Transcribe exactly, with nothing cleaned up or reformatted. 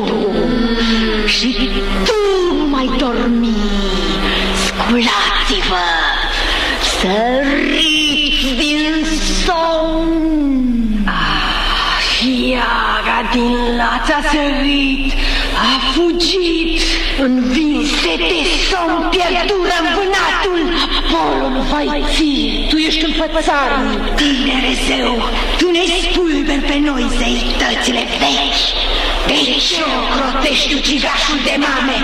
tu. Și tu nu mai dormi. Sculați-vă, săriți din somn. Ah, și iaga din laț a sărit, a fugit. Învinse de somn, pierdură în vânatul. Apollo nu vai ție, tu ești înfățarnic. Tinere zeu, tu ne spulberi pe noi zeitățile vechi. De ce ocrotești ucigașul de mame